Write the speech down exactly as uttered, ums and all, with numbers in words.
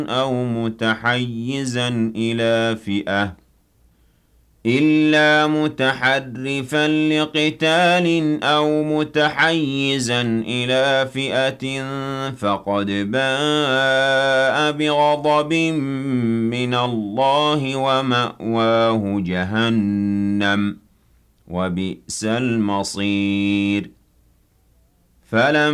أَوْ مُتَحَيِّزًا إِلَىٰ فِئَةٍ إِلَّا مُتَحَرِّفًا لِّقِتَالٍ أَوْ مُتَحَيِّزًا إِلَىٰ فِئَةٍ فَقَدْ بَاءَ بِغَضَبٍ مِّنَ اللَّهِ وَمَأْوَاهُ جَهَنَّمُ ۖ وَبِئْسَ الْمَصِيرُ. فَلَمْ